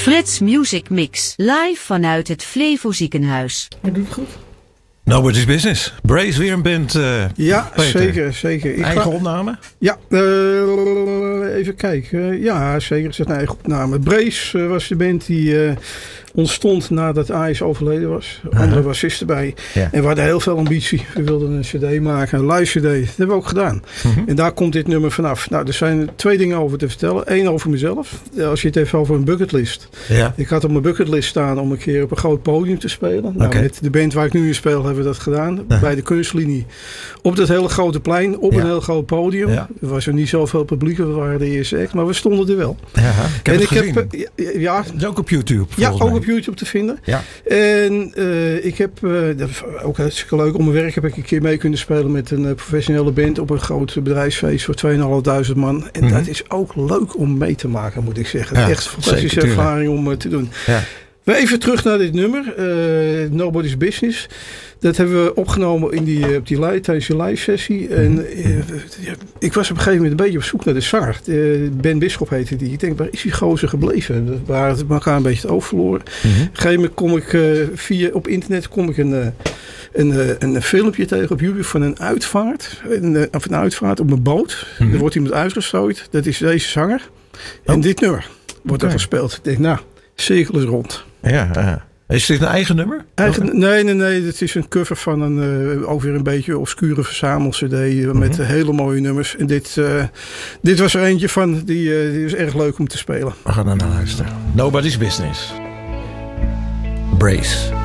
Frits Music Mix. Live vanuit het Flevo ziekenhuis. Je doet het goed. Nobody's Business. Brace weer een band. Ja, Peter. zeker. Eigen opname? Ja, even kijken. Ja, zeker. Het is een eigen opname. Brace was de band die ontstond nadat Ajax overleden was. Andere bassist erbij. Ja. En we hadden heel veel ambitie. We wilden een cd maken, een live cd. Dat hebben we ook gedaan. En daar komt dit nummer vanaf. Nou, er zijn 2 dingen over te vertellen. 1 over mezelf. Als je het heeft over een bucketlist. Ja. Ik had op mijn bucketlist staan om een keer op een groot podium te spelen. Nou, met de band waar ik nu in speel hebben we dat gedaan. Bij de kunstlinie. Op dat hele grote plein. Op een heel groot podium. Ja. Er was er niet zoveel publiek. We waren de eerste act. Maar we stonden er wel. Ja, ik heb het gezien. Ja, Dat is ook op YouTube. Ja, ook mij. op YouTube te vinden. Ja. En ik heb, dat is ook hartstikke leuk, om mijn werk heb ik een keer mee kunnen spelen met een professionele band op een groot bedrijfsfeest voor 2500 man. En dat is ook leuk om mee te maken, moet ik zeggen. Ja, echt een fantastische ervaring om te doen. Ja. Maar even terug naar dit nummer, Nobody's Business. Dat hebben we opgenomen tijdens die live sessie. En ik was op een gegeven moment een beetje op zoek naar de zanger. Ben Bisschop heette die. Ik denk, waar is die gozer gebleven? We waren elkaar een beetje het oog verloren. Op een gegeven moment kom ik op internet een filmpje tegen op YouTube van een uitvaart. Een uitvaart op een boot. Er wordt iemand uitgestrooid. Dat is deze zanger. En dit nummer wordt er gespeeld. Ik denk, nou, cirkel is rond. Ja, is dit een eigen nummer? Nee. Het is een cover van ook weer een beetje obscure verzamel-cd met hele mooie nummers. En dit was er eentje van, die is erg leuk om te spelen. We gaan naar luisteren. Nobody's Business. Brace.